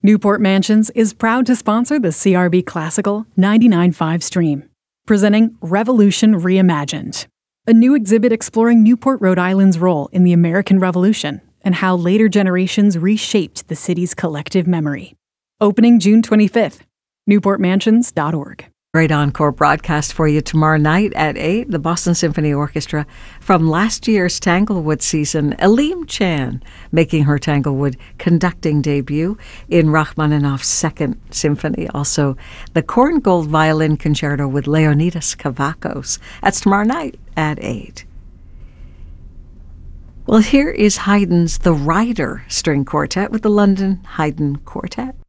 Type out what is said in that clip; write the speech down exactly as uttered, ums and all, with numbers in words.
Newport Mansions is proud to sponsor the C R B Classical ninety-nine point five stream, presenting Revolution Reimagined, a new exhibit exploring Newport, Rhode Island's role in the American Revolution and how later generations reshaped the city's collective memory. Opening June twenty-fifth, newport mansions dot org. Great encore broadcast for you tomorrow night at eight. The Boston Symphony Orchestra from last year's Tanglewood season. Aleem Chan making her Tanglewood conducting debut in Rachmaninoff's Second Symphony. Also, the Korngold Violin Concerto with Leonidas Kavakos. That's tomorrow night at eight. Well, here is Haydn's The Rider String Quartet with the London Haydn Quartet.